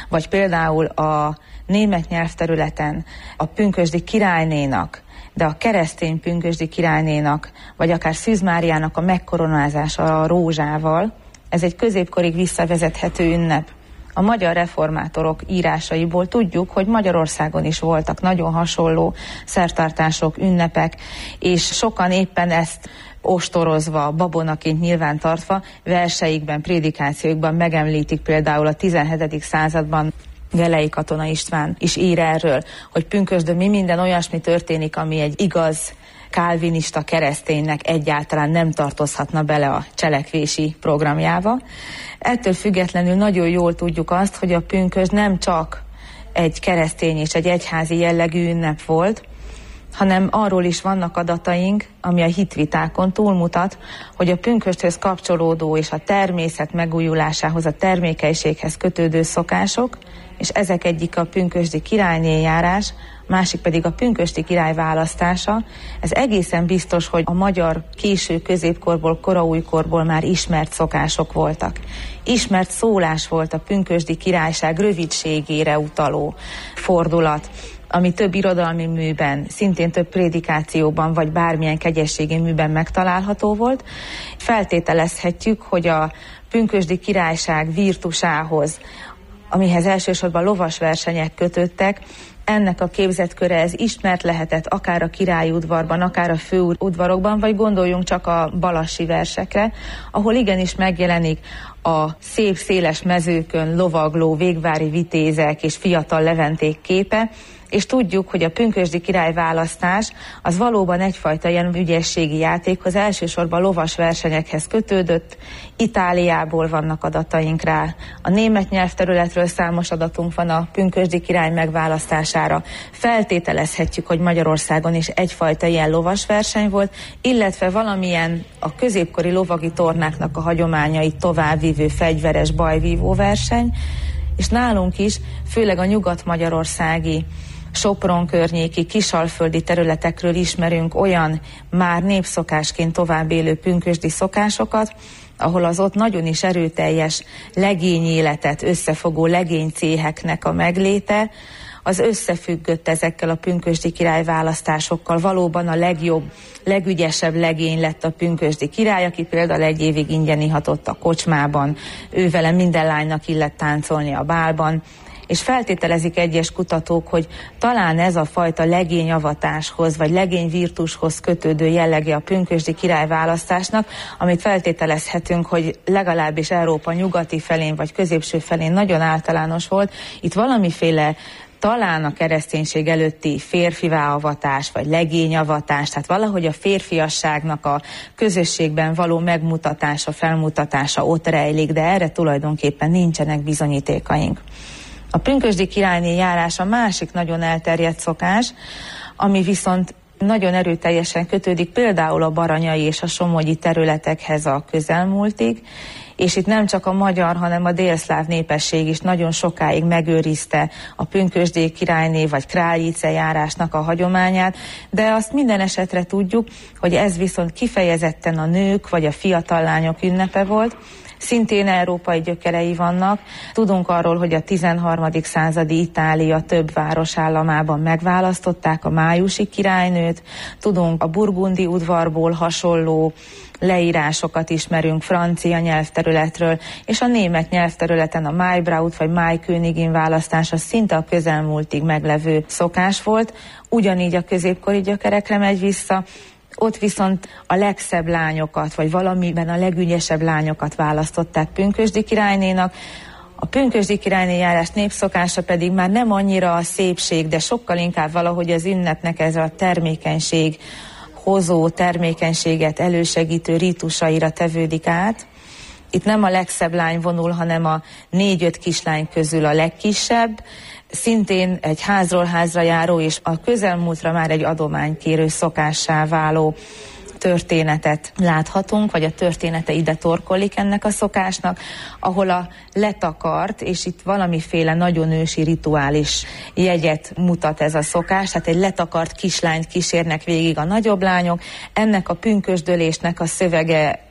vagy például a német nyelvterületen a pünkösdi királynénak, de a keresztény pünkösdi királynénak, vagy akár Szűz Máriának a megkoronázása a rózsával, ez egy középkorig visszavezethető ünnep. A magyar reformátorok írásaiból tudjuk, hogy Magyarországon is voltak nagyon hasonló szertartások, ünnepek, és sokan éppen ezt ostorozva, babonaként nyilván tartva, verseikben, prédikációkban megemlítik, például a 17. században Gelei Katona István is ír erről, hogy pünkösdön mi minden olyasmi történik, ami egy igaz kálvinista kereszténynek egyáltalán nem tartozhatna bele a cselekvési programjába. Ettől függetlenül nagyon jól tudjuk azt, hogy a pünkösd nem csak egy keresztény és egy egyházi jellegű ünnep volt, hanem arról is vannak adataink, ami a hitvitákon túlmutat, hogy a pünkösdhöz kapcsolódó és a természet megújulásához, a termékenységhez kötődő szokások, és ezek egyik a pünkösdi királynéjárás, másik pedig a pünkösdi király választása. Ez egészen biztos, hogy a magyar késő középkorból, koraújkorból már ismert szokások voltak. Ismert szólás volt a pünkösdi királyság rövidségére utaló fordulat, ami több irodalmi műben, szintén több prédikációban, vagy bármilyen kegyességi műben megtalálható volt. Feltételezhetjük, hogy a pünkösdi királyság virtusához, amihez elsősorban lovasversenyek kötöttek, ennek a képzetköre ez ismert lehetett akár a királyi udvarban, akár a főudvarokban, vagy gondoljunk csak a balassi versekre, ahol igenis megjelenik a szép széles mezőkön lovagló végvári vitézek és fiatal leventék képe, és tudjuk, hogy a pünkösdi király választás az valóban egyfajta ilyen ügyességi játékhoz, elsősorban lovas versenyekhez kötődött. Itáliából vannak adataink rá. A német nyelvterületről számos adatunk van a pünkösdi király megválasztására. Feltételezhetjük, hogy Magyarországon is egyfajta ilyen lovas verseny volt, illetve valamilyen a középkori lovagi tornáknak a hagyományait továbbvívő fegyveres bajvívó verseny, és nálunk is, főleg a nyugat-magyarországi, Sopron környéki, kisalföldi területekről ismerünk olyan már népszokásként tovább élő pünkösdi szokásokat, ahol az ott nagyon is erőteljes legényéletet összefogó legénycéheknek a megléte, az összefüggött ezekkel a pünkösdi királyválasztásokkal. Valóban a legjobb, legügyesebb legény lett a pünkösdi király, aki például egy évig ingyen ihatott a kocsmában, ővele minden lánynak illett táncolni a bálban, és feltételezik egyes kutatók, hogy talán ez a fajta legényavatáshoz, vagy legényvirtushoz kötődő jellege a pünkösdi királyválasztásnak, amit feltételezhetünk, hogy legalábbis Európa nyugati felén, vagy középső felén nagyon általános volt. Itt valamiféle talán a kereszténység előtti férfiváavatás, vagy legényavatás, tehát valahogy a férfiasságnak a közösségben való megmutatása, felmutatása ott rejlik, de erre tulajdonképpen nincsenek bizonyítékaink. A pünkösdi királyné járás a másik nagyon elterjedt szokás, ami viszont nagyon erőteljesen kötődik például a baranyai és a somogyi területekhez a közelmúltig, és itt nem csak a magyar, hanem a délszláv népesség is nagyon sokáig megőrizte a pünkösdi királyné vagy krályice járásnak a hagyományát, de azt minden esetre tudjuk, hogy ez viszont kifejezetten a nők vagy a fiatal lányok ünnepe volt. Szintén európai gyökerei vannak. Tudunk arról, hogy a 13. századi Itália több városállamában megválasztották a májusi királynőt. Tudunk a burgundi udvarból hasonló leírásokat ismerünk francia nyelvterületről, és a német nyelvterületen a Maibraut vagy Maikönigin választása szinte a közelmúltig meglevő szokás volt. Ugyanígy a középkori gyökerekre megy vissza. Ott viszont a legszebb lányokat, vagy valamiben a legügyesebb lányokat választották pünkösdi királynénak. A pünkösdi királyné járás népszokása pedig már nem annyira a szépség, de sokkal inkább valahogy az ünnepnek ez a termékenység hozó, termékenységet elősegítő rítusaira tevődik át. Itt nem a legszebb lány vonul, hanem a 4-5 kislány közül a legkisebb, szintén egy házról házra járó és a közelmúltra már egy adománykérő szokássá váló történetet láthatunk, vagy a története ide torkollik ennek a szokásnak, ahol a letakart, és itt valamiféle nagyon ősi rituális jegyet mutat ez a szokás, tehát egy letakart kislányt kísérnek végig a nagyobb lányok. Ennek a pünkösdölésnek a szövege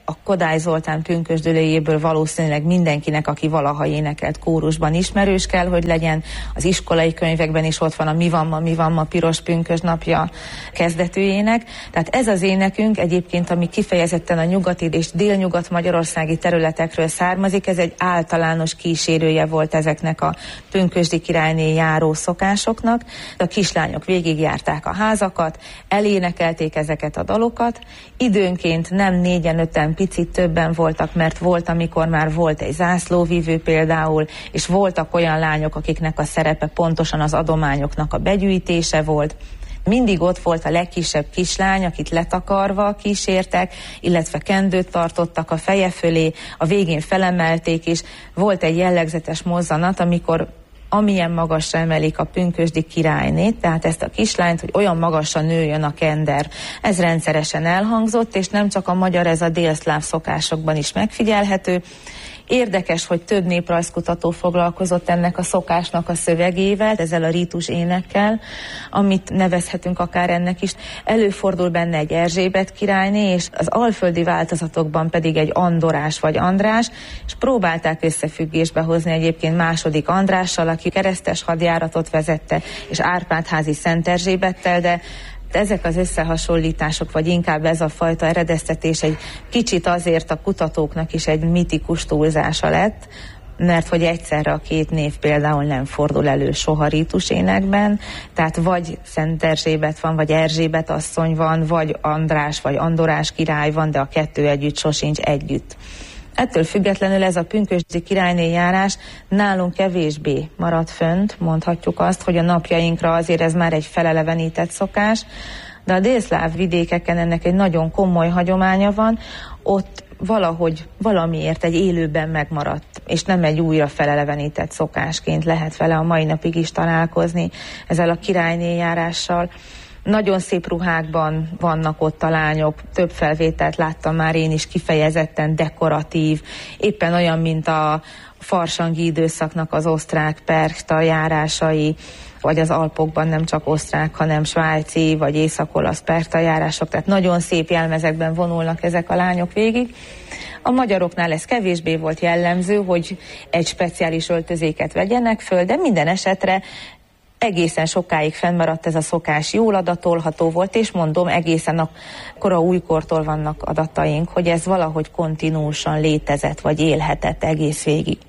a Kodály Zoltán pünkösdülőjéből valószínűleg mindenkinek, aki valaha énekelt kórusban, ismerős kell, hogy legyen. Az iskolai könyvekben is ott van a Mi van ma piros pünkösd napja kezdetű ének. Tehát ez az énekünk egyébként, ami kifejezetten a nyugati és délnyugat-magyarországi területekről származik, ez egy általános kísérője volt ezeknek a pünkösdi királyné járó szokásoknak. A kislányok végigjárták a házakat, elénekelték ezeket a dalokat, időnként nem 4-5 picit többen voltak, mert volt, amikor már volt egy zászlóvívő például, és voltak olyan lányok, akiknek a szerepe pontosan az adományoknak a begyűjtése volt. Mindig ott volt a legkisebb kislány, akit letakarva kísértek, illetve kendőt tartottak a feje fölé, a végén felemelték, és volt egy jellegzetes mozzanat, amikor amilyen magasra emelik a pünkösdi királynét, tehát ezt a kislányt, hogy olyan magasra nőjön a kender. Ez rendszeresen elhangzott, és nem csak a magyar, ez a délszláv szokásokban is megfigyelhető. Érdekes, hogy több néprajzkutató foglalkozott ennek a szokásnak a szövegével, ezzel a rítus énekkel, amit nevezhetünk akár ennek is. Előfordul benne egy Erzsébet királyné, és az alföldi változatokban pedig egy Andorás vagy András, és próbálták összefüggésbe hozni egyébként második Andrással, aki keresztes hadjáratot vezette, és Árpád-házi Szent Erzsébettel, de ezek az összehasonlítások, vagy inkább ez a fajta eredeztetés egy kicsit azért a kutatóknak is egy mitikus túlzása lett, mert hogy egyszerre a két név például nem fordul elő soha rítusénekben, tehát vagy Szent Erzsébet van, vagy Erzsébet asszony van, vagy András, vagy Andorás király van, de a kettő együtt sosincs együtt. Ettől függetlenül ez a pünkösdi királyné járás nálunk kevésbé maradt fönt, mondhatjuk azt, hogy a napjainkra azért ez már egy felelevenített szokás, de a délszláv vidékeken ennek egy nagyon komoly hagyománya van, ott valahogy valamiért egy élőben megmaradt, és nem egy újra felelevenített szokásként lehet vele a mai napig is találkozni ezzel a királyné járással. Nagyon szép ruhákban vannak ott a lányok, több felvételt láttam már én is, kifejezetten dekoratív, éppen olyan, mint a farsangi időszaknak az osztrák perkta járásai, vagy az Alpokban nem csak osztrák, hanem svájci, vagy észak-olasz perkta járások, tehát nagyon szép jelmezekben vonulnak ezek a lányok végig. A magyaroknál ez kevésbé volt jellemző, hogy egy speciális öltözéket vegyenek föl, de minden esetre egészen sokáig fennmaradt ez a szokás, jól adatolható volt, és mondom, egészen a kora újkortól vannak adataink, hogy ez valahogy kontinúusan létezett, vagy élhetett egész végig.